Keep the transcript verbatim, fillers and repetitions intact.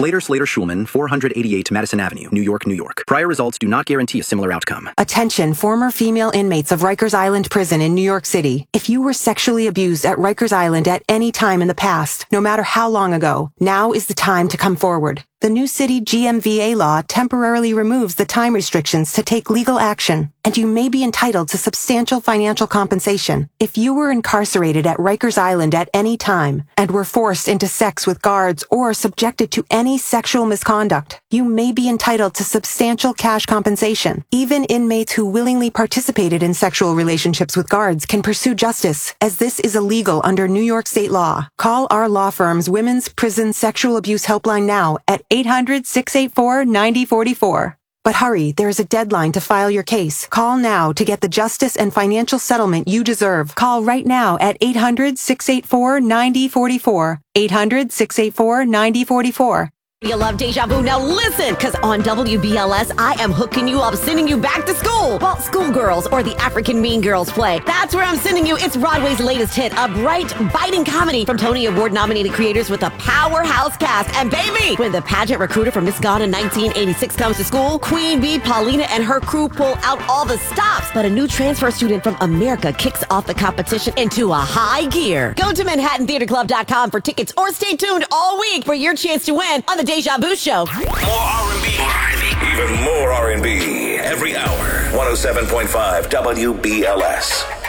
Slater Slater Schulman, four eighty-eight Madison Avenue, New York, New York. Prior results do not guarantee a similar outcome. Attention, former female inmates of Rikers Island Prison in New York City. If you were sexually abused at Rikers Island at any time in the past, no matter how long ago, now is the time to come forward. The new city G M V A law temporarily removes the time restrictions to take legal action, and you may be entitled to substantial financial compensation. If you were incarcerated at Rikers Island at any time and were forced into sex with guards or subjected to any sexual misconduct, you may be entitled to substantial cash compensation. Even inmates who willingly participated in sexual relationships with guards can pursue justice, as this is illegal under New York state law. Call our law firm's Women's Prison Sexual Abuse Helpline now at eight hundred, six eight four, nine zero four four. But hurry, there is a deadline to file your case. Call now to get the justice and financial settlement you deserve. Call right now at eight hundred, six eight four, nine zero four four. eight hundred, six eight four, nine zero four four. You love Deja Vu. Now listen, because on W B L S, I am hooking you up, sending you back to school. Well, Schoolgirls, or the African Mean Girls play. That's where I'm sending you. It's Broadway's latest hit, a bright, biting comedy from Tony Award-nominated creators with a powerhouse cast. And baby, when the pageant recruiter from Miss Ghana nineteen eighty-six comes to school, Queen Bee, Paulina, and her crew pull out all the stops. But a new transfer student from America kicks off the competition into a high gear. Go to Manhattan Theater Club dot com for tickets or stay tuned all week for your chance to win on the Deja Vu Show. More R and B. Even more R and B every hour. one oh seven point five W B L S.